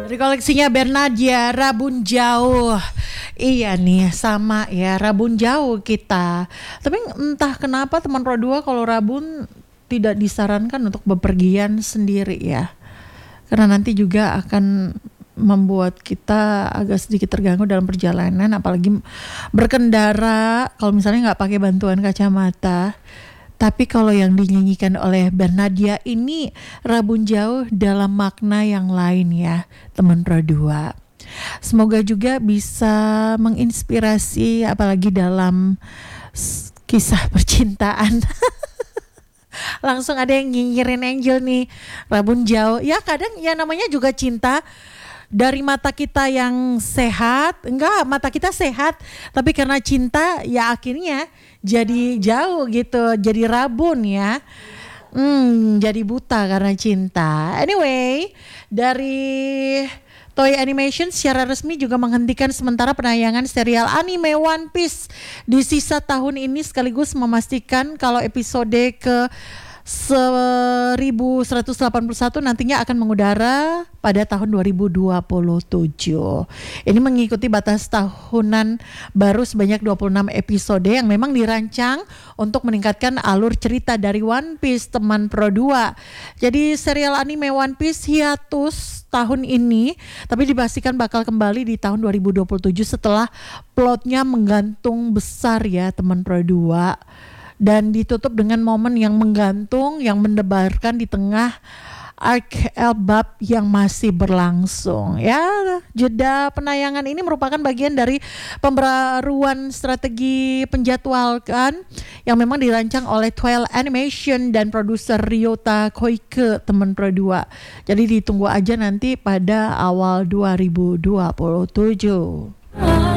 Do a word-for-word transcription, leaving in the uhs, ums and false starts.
Dari koleksinya Bernadia, Rabun Jauh. Iya nih, sama ya, Rabun Jauh kita. Tapi entah kenapa teman Pro dua kalau Rabun tidak disarankan untuk bepergian sendiri ya. Karena nanti juga akan membuat kita agak sedikit terganggu dalam perjalanan, apalagi berkendara kalau misalnya nggak pakai bantuan kacamata. Tapi kalau yang dinyanyikan oleh Bernadia ini Rabun Jauh dalam makna yang lain ya, teman Pro dua. Semoga juga bisa menginspirasi apalagi dalam kisah percintaan. Langsung ada yang nyinyirin Angel nih, Rabun Jauh. Ya kadang ya namanya juga cinta. Dari mata kita yang sehat, enggak mata kita sehat, tapi karena cinta ya akhirnya jadi jauh gitu, jadi rabun ya. Hmm, jadi buta karena cinta. Anyway, dari Toei Animation secara resmi juga menghentikan sementara penayangan serial anime One Piece di sisa tahun ini, sekaligus memastikan kalau episode ke seribu seratus delapan puluh satu nantinya akan mengudara pada tahun dua ribu dua puluh tujuh. Ini mengikuti batas tahunan baru sebanyak dua puluh enam episode yang memang dirancang untuk meningkatkan alur cerita dari One Piece, teman Pro dua. Jadi serial anime One Piece hiatus tahun ini, tapi dipastikan bakal kembali di tahun dua ribu dua puluh tujuh setelah plotnya menggantung besar ya, teman Pro dua. Dan ditutup dengan momen yang menggantung yang mendebarkan di tengah arc Elbap yang masih berlangsung ya. Jeda penayangan ini merupakan bagian dari pembaruan strategi penjadwalkan yang memang dirancang oleh Toei Animation dan produser Ryota Koike, teman Pro dua. Jadi ditunggu aja nanti pada awal dua ribu dua puluh tujuh.